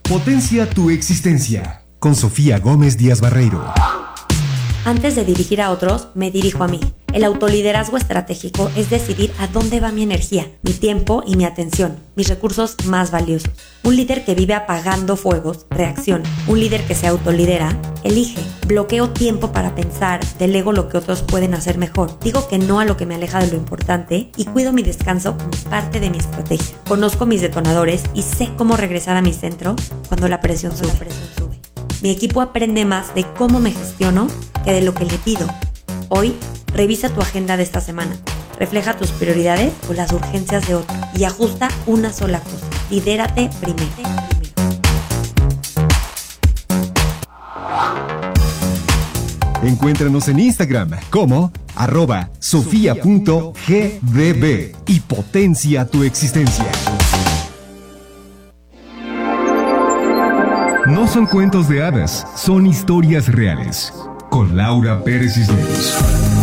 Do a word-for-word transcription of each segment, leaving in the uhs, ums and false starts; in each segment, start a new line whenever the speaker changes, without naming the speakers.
Potencia tu existencia. Con Sofía Gómez Díaz Barreiro.
Antes de dirigir a otros, me dirijo a mí. El autoliderazgo estratégico es decidir a dónde va mi energía, mi tiempo y mi atención, mis recursos más valiosos. Un líder que vive apagando fuegos, reacciona. Un líder que se autolidera, elige. Bloqueo tiempo para pensar, delego lo que otros pueden hacer mejor. Digo que no a lo que me aleja de lo importante y cuido mi descanso como parte de mi estrategia. Conozco mis detonadores y sé cómo regresar a mi centro cuando la presión sube. La presión sube. Mi equipo aprende más de cómo me gestiono que de lo que le pido. Hoy, revisa tu agenda de esta semana. Refleja tus prioridades o las urgencias de otro y ajusta una sola cosa. Lidérate primero.
Encuéntranos en Instagram como arroba sofia.gdb y potencia tu existencia. No son cuentos de hadas, son historias reales. Con Laura Pérez Cisneros.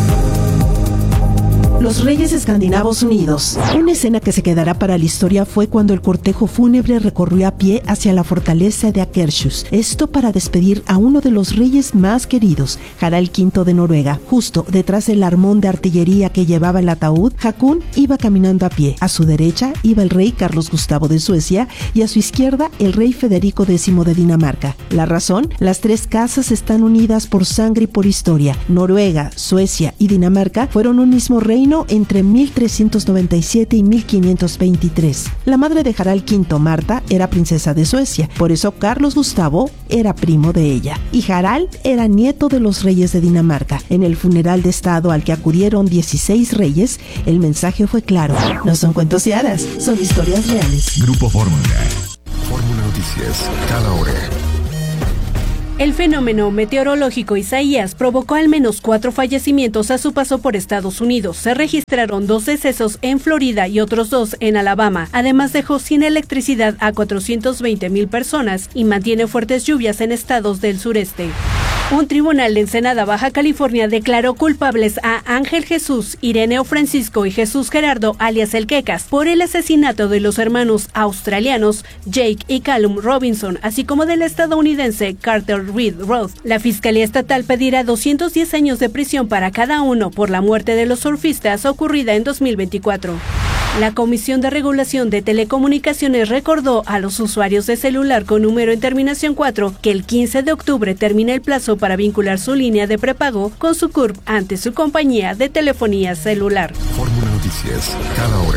Los Reyes Escandinavos Unidos. Una escena que se quedará para la historia fue cuando el cortejo fúnebre recorrió a pie hacia la fortaleza de Akershus. Esto para despedir a uno de los reyes más queridos, Harald quinto de Noruega. Justo detrás del armón de artillería que llevaba el ataúd, Hakon iba caminando a pie. A su derecha iba el rey Carlos Gustavo de Suecia y a su izquierda el rey Federico décimo de Dinamarca. La razón, las tres casas están unidas por sangre y por historia. Noruega, Suecia y Dinamarca fueron un mismo reino entre mil trescientos noventa y siete y mil quinientos veintitrés. La madre de Harald quinto, Marta, era princesa de Suecia, por eso Carlos Gustavo era primo de ella. Y Harald era nieto de los reyes de Dinamarca. En el funeral de estado al que acudieron dieciséis reyes, el mensaje fue claro. No son cuentos de hadas, son historias reales.
Grupo Fórmula. Fórmula Noticias, cada hora.
El fenómeno meteorológico Isaías provocó al menos cuatro fallecimientos a su paso por Estados Unidos. Se registraron dos decesos en Florida y otros dos en Alabama. Además, dejó sin electricidad a cuatrocientas veinte mil personas y mantiene fuertes lluvias en estados del sureste. Un tribunal de Ensenada, Baja California, declaró culpables a Ángel Jesús, Ireneo Francisco y Jesús Gerardo, alias El Quecas, por el asesinato de los hermanos australianos Jake y Callum Robinson, así como del estadounidense Carter Reed Roth. La Fiscalía Estatal pedirá doscientos diez años de prisión para cada uno por la muerte de los surfistas ocurrida en dos mil veinticuatro. La Comisión de Regulación de Telecomunicaciones recordó a los usuarios de celular con número en terminación cuatro que el quince de octubre termina el plazo para vincular su línea de prepago con su C U R P ante su compañía de telefonía celular.
Fórmula Noticias, cada hora.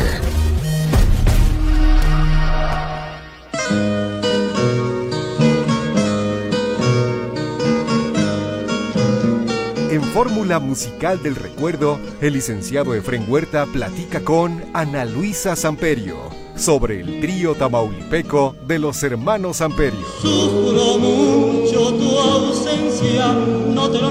En Fórmula Musical del Recuerdo, el licenciado Efrén Huerta platica con Ana Luisa Samperio sobre el trío tamaulipeco de los hermanos Samperio.
Sufro mucho tu ausencia, no te lo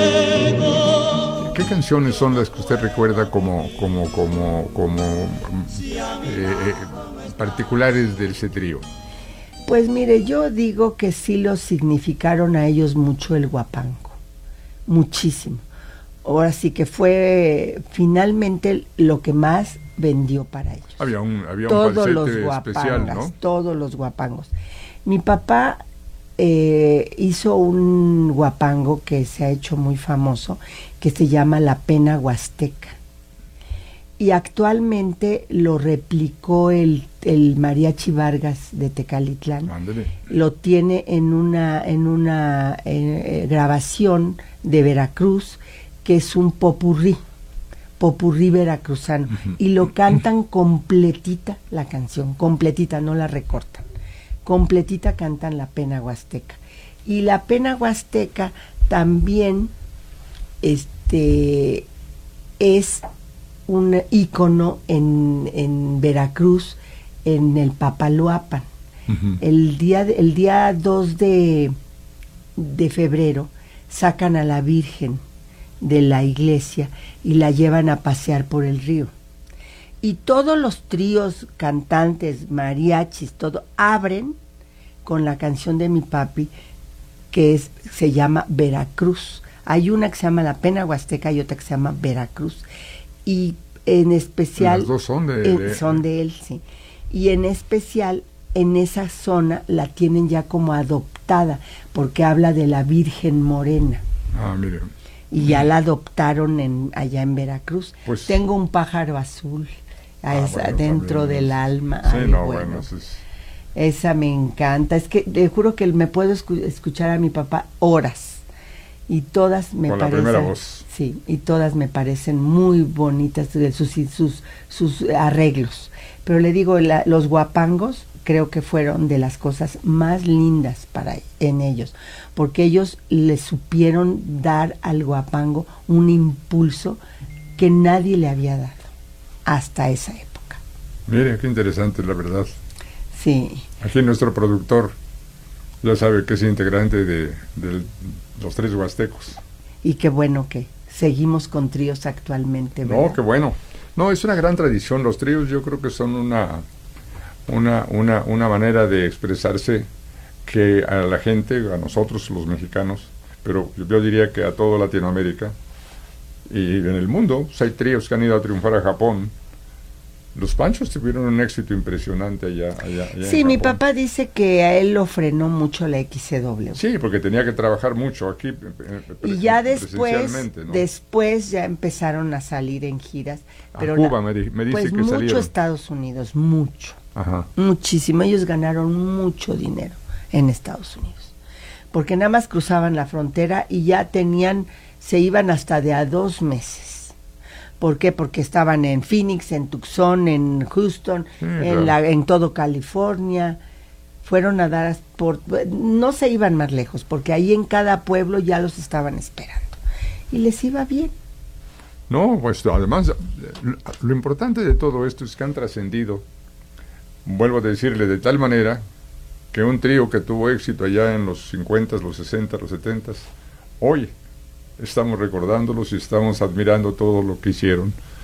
niego.
¿Qué canciones son las que usted recuerda como, como, como, como eh, eh, particulares de ese trío?
Pues mire, yo digo que sí los significaron a ellos mucho el guapango. Muchísimo. Ahora sí que fue finalmente lo que más vendió para ellos.
Había un, había
todos
un falsete
los guapangas,
especial, ¿no?
Todos los guapangos. Mi papá eh, hizo un guapango que se ha hecho muy famoso, que se llama La Pena Huasteca. Y actualmente lo replicó el, el Mariachi Vargas de Tecalitlán.
Ándale.
Lo tiene en una, en una eh, grabación de Veracruz, que es un popurrí, popurrí veracruzano. Uh-huh. Y lo cantan completita la canción, completita, no la recortan. Completita cantan La Pena Huasteca. Y La Pena Huasteca también este, es un ícono en, en Veracruz, en el Papaloapan. Uh-huh. El día el día dos de febrero sacan a la Virgen de la iglesia y la llevan a pasear por el río. Y todos los tríos, cantantes, mariachis, todo, abren con la canción de mi papi, que es, se llama Veracruz. Hay una que se llama La Pena Huasteca y otra que se llama Veracruz. Y en especial...
Las dos son de,
eh,
de...
son de él, sí. Y en especial en esa zona la tienen ya como adoptada, porque habla de la Virgen Morena.
Ah, mire.
Y ya la adoptaron en, allá en Veracruz.
Pues,
tengo un pájaro azul a
ah,
esa,
bueno,
dentro
también,
del
es,
alma.
Sí,
Ay,
no,
bueno,
bueno, eso es...
esa me encanta. Es que te juro que me puedo escu- escuchar a mi papá horas. Y todas me
Con la
parecen...
primera voz.
Sí, y todas me parecen muy bonitas sus, sus, sus arreglos. Pero le digo, la, los guapangos creo que fueron de las cosas más lindas para en ellos, porque ellos le supieron dar al guapango un impulso que nadie le había dado hasta esa época.
Mire, qué interesante, la verdad.
Sí.
Aquí nuestro productor ya sabe que es integrante de, de los Tres Huastecos.
Y qué bueno que seguimos con tríos actualmente, ¿verdad?
No, qué bueno. No, es una gran tradición. Los tríos yo creo que son una, una, una, una manera de expresarse que a la gente, a nosotros los mexicanos, pero yo diría que a toda Latinoamérica y en el mundo, pues hay tríos que han ido a triunfar a Japón. Los Panchos tuvieron un éxito impresionante allá, allá, allá
Sí,
en
mi
Japón.
papá dice que a él lo frenó mucho la X C W.
Sí, porque tenía que trabajar mucho aquí.
Y ya después,
presencialmente, ¿no?
después ya empezaron a salir en giras.
A
Pero
Cuba
la-
me, di- me dice
pues
que
mucho
salieron.
Estados Unidos, mucho,
Ajá.
muchísimo. Ellos ganaron mucho dinero en Estados Unidos. Porque nada más cruzaban la frontera y ya tenían, se iban hasta de a dos meses. ¿Por qué? Porque estaban en Phoenix, en Tucson, en Houston,
Sí,
en,
claro.
la, en todo California. Fueron a dar por... No se iban más lejos, porque ahí en cada pueblo ya los estaban esperando. Y les iba bien.
No, pues además, lo, lo importante de todo esto es que han trascendido, vuelvo a decirle, de tal manera que un trío que tuvo éxito allá en los cincuenta, los sesenta, los setenta, hoy estamos recordándolos y estamos admirando todo lo que hicieron